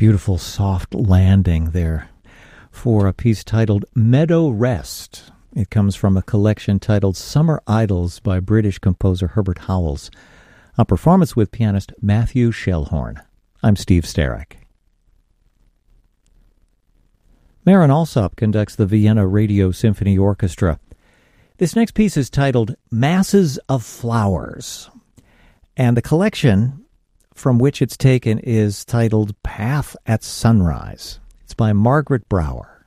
Beautiful soft landing there for a piece titled Meadow Rest. It comes from a collection titled Summer Idylls by British composer Herbert Howells, a performance with pianist Matthew Schellhorn. I'm Steve Starek. Marin Alsop conducts the Vienna Radio Symphony Orchestra. This next piece is titled Masses of Flowers, and the collection from which it's taken is titled Path at Sunrise. It's by Margaret Brower.